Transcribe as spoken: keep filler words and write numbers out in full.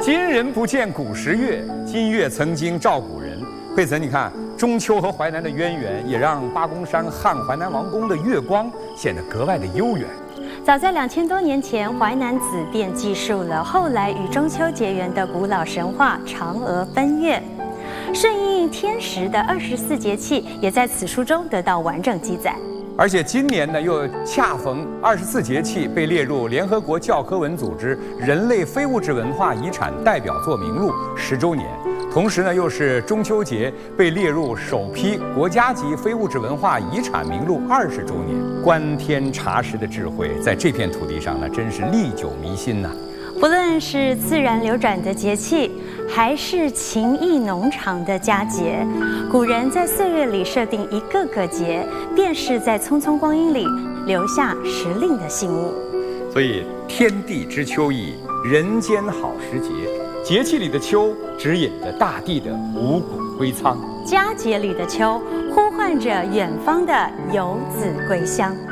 今人不见古时月，今月曾经照古人。惠子，你看中秋和淮南的渊源，也让八公山汉淮南王宫的月光显得格外的悠远。 早在两千多年前，淮南子便记述了后来与中秋结缘的古老神话嫦娥奔月。顺应天时的二十四节气，也在此书中得到完整记载。 而且今年呢，又恰逢二十四节气被列入联合国教科文组织人类非物质文化遗产代表作名录十周年，同时呢，又是中秋节被列入首批国家级非物质文化遗产名录二十周年。观天察时的智慧，在这片土地上呢，真是历久弥新呐。 不论是自然流转的节气，还是情意浓长的佳节，古人在岁月里设定一个个节，便是在匆匆光阴里留下时令的信物。 所以天地之秋意，人间好时节。节气里的秋，指引着大地的五谷归仓； 佳节里的秋，呼唤着远方的游子归乡。